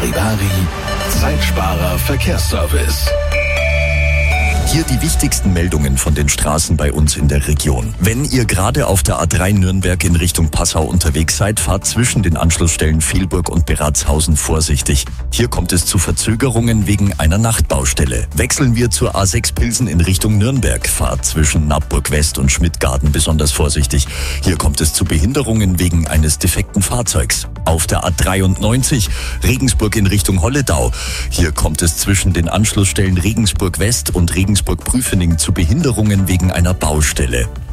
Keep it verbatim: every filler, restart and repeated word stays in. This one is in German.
Charivari, Zeitsparer Verkehrsservice. Hier die wichtigsten Meldungen von den Straßen bei uns in der Region. Wenn ihr gerade auf der A drei Nürnberg in Richtung Passau unterwegs seid, fahrt zwischen den Anschlussstellen Velburg und Beratshausen vorsichtig. Hier kommt es zu Verzögerungen wegen einer Nachtbaustelle. Wechseln wir zur A sechs Pilsen in Richtung Nürnberg, fahrt zwischen Nappburg West und Schmidtgarten besonders vorsichtig. Hier kommt es zu Behinderungen wegen eines defekten Fahrzeugs. Auf der A dreiundneunzig Regensburg in Richtung Holledau. Hier kommt es zwischen den Anschlussstellen Regensburg West und Regensburg Prüfening zu Behinderungen wegen einer Baustelle.